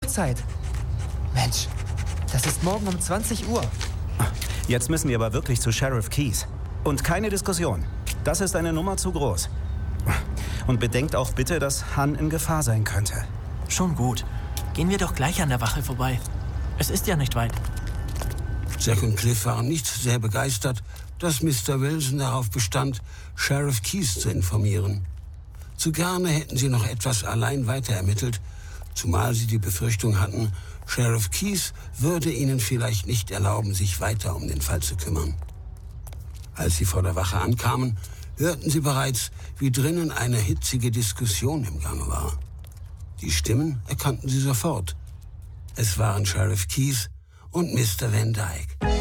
Uhrzeit. Mensch, das ist morgen um 20 Uhr. Jetzt müssen wir aber wirklich zu Sheriff Keyes. Und keine Diskussion. Das ist eine Nummer zu groß. Und bedenkt auch bitte, dass Han in Gefahr sein könnte. Schon gut. Gehen wir doch gleich an der Wache vorbei. Es ist ja nicht weit. Jack und Cliff waren nicht sehr begeistert, dass Mr. Wilson darauf bestand, Sheriff Keyes zu informieren. Zu gerne hätten sie noch etwas allein weiter ermittelt, zumal sie die Befürchtung hatten, Sheriff Keyes würde ihnen vielleicht nicht erlauben, sich weiter um den Fall zu kümmern. Als sie vor der Wache ankamen, hörten sie bereits, wie drinnen eine hitzige Diskussion im Gange war. Die Stimmen erkannten sie sofort. Es waren Sheriff Keyes und Mr. Van Dyke.